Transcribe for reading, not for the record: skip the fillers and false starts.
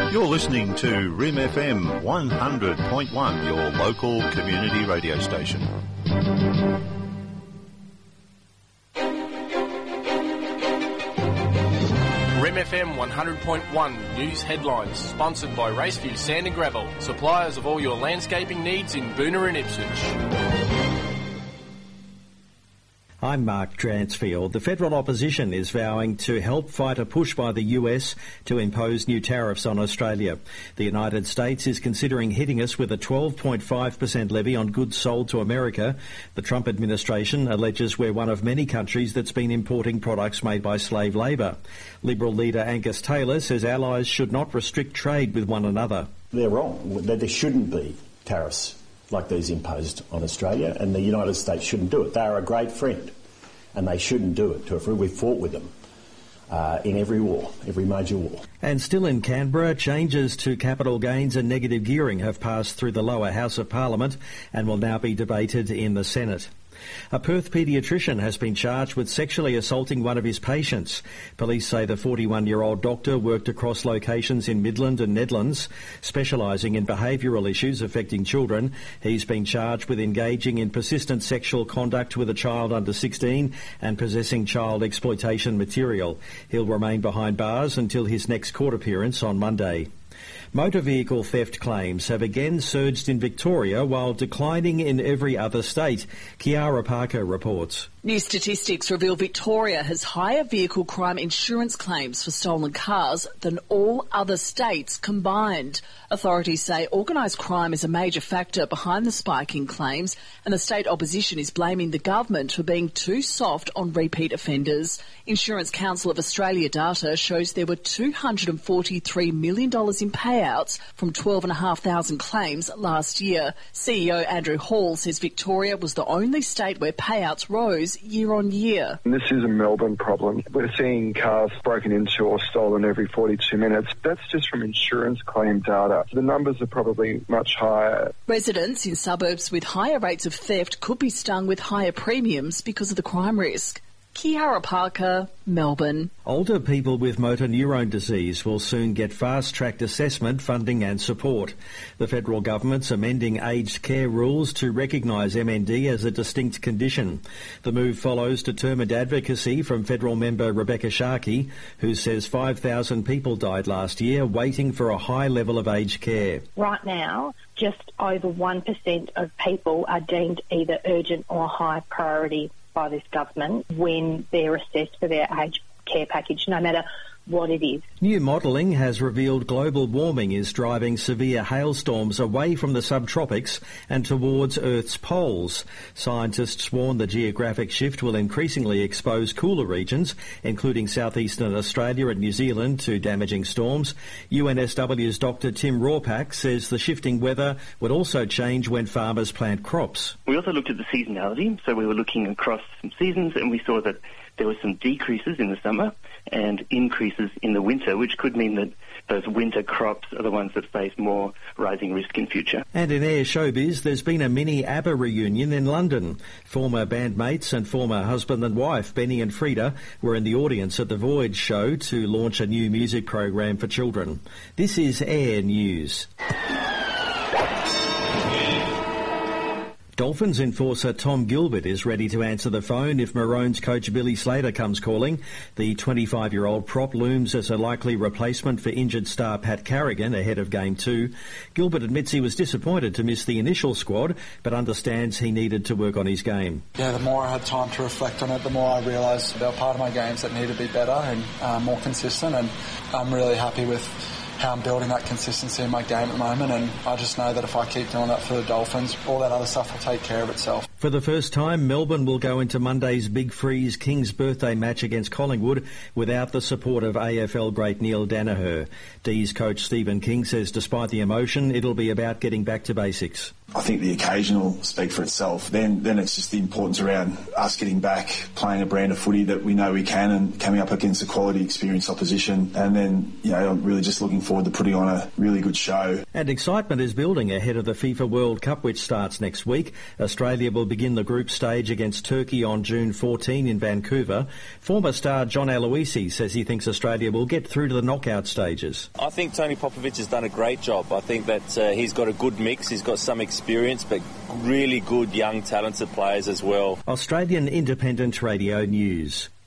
You're listening to Rim FM 100.1, your local community radio station. Rim FM 100.1 News Headlines, sponsored by Raceview Sand and Gravel, suppliers of all your landscaping needs in Boonah and Ipswich. I'm Mark Dransfield. The federal opposition is vowing to help fight a push by the US to impose new tariffs on Australia. The United States is considering hitting us with a 12.5% levy on goods sold to America. The Trump administration alleges we're one of many countries that's been importing products made by slave labour. Liberal leader Angus Taylor says allies should not restrict trade with one another. They're wrong. There shouldn't be tariffs like these imposed on Australia, and the United States shouldn't do it. They are a great friend, and they shouldn't do it. We've fought with them in every war, every major war. And still in Canberra, changes to capital gains and negative gearing have passed through the lower house of Parliament and will now be debated in the Senate. A Perth paediatrician has been charged with sexually assaulting one of his patients. Police say the 41-year-old doctor worked across locations in Midland and Nedlands, specialising in behavioural issues affecting children. He's been charged with engaging in persistent sexual conduct with a child under 16 and possessing child exploitation material. He'll remain behind bars until his next court appearance on Monday. Motor vehicle theft claims have again surged in Victoria while declining in every other state. Kiara Parker reports. New statistics reveal Victoria has higher vehicle crime insurance claims for stolen cars than all other states combined. Authorities say organised crime is a major factor behind the spike in claims, and the state opposition is blaming the government for being too soft on repeat offenders. Insurance Council of Australia data shows there were $243 million in payouts from 12,500 claims last year. CEO Andrew Hall says Victoria was the only state where payouts rose year on year. This is a Melbourne problem. We're seeing cars broken into or stolen every 42 minutes. That's just from insurance claim data. The numbers are probably much higher. Residents in suburbs with higher rates of theft could be stung with higher premiums because of the crime risk. Kiara Parker, Melbourne. Older people with motor neurone disease will soon get fast-tracked assessment, funding and support. The federal government's amending aged care rules to recognise MND as a distinct condition. The move follows determined advocacy from federal member Rebecca Sharkey, who says 5,000 people died last year waiting for a high level of aged care. Right now, just over 1% of people are deemed either urgent or high priority by this government when they're assessed for their aged care package, no matter what it is. New modelling has revealed global warming is driving severe hailstorms away from the subtropics and towards Earth's poles. Scientists warn the geographic shift will increasingly expose cooler regions, including southeastern Australia and New Zealand, to damaging storms. UNSW's Dr Tim Rawpack says the shifting weather would also change when farmers plant crops. We also looked at the seasonality, so we were looking across some seasons and we saw that there were some decreases in the summer and increases in the winter, which could mean that those winter crops are the ones that face more rising risk in future. And in Air Showbiz, there's been a mini ABBA reunion in London. Former bandmates and former husband and wife, Benny and Frida, were in the audience at the Voyage show to launch a new music program for children. This is Air News. Dolphins enforcer Tom Gilbert is ready to answer the phone if Maroons coach Billy Slater comes calling. The 25-year-old prop looms as a likely replacement for injured star Pat Carrigan ahead of Game 2. Gilbert admits he was disappointed to miss the initial squad, but understands he needed to work on his game. Yeah, the more I had time to reflect on it, the more I realised there were part of my games that needed to be better and more consistent, and I'm really happy with how I'm building that consistency in my game at the moment, and I just know that if I keep doing that for the Dolphins, all that other stuff will take care of itself. For the first time, Melbourne will go into Monday's Big Freeze King's birthday match against Collingwood without the support of AFL great Neil Danaher. D's coach Stephen King says despite the emotion, it'll be about getting back to basics. I think the occasion will speak for itself. Then it's just the importance around us getting back, playing a brand of footy that we know we can, and coming up against a quality, experienced opposition. And then, I'm really just looking forward to putting on a really good show. And excitement is building ahead of the FIFA World Cup, which starts next week. Australia will begin the group stage against Turkey on June 14 in Vancouver. Former star John Aloisi says he thinks Australia will get through to the knockout stages. I think Tony Popovic has done a great job. I think that he's got a good mix. He's got some experience, but really good, young, talented players as well. Australian Independent Radio News.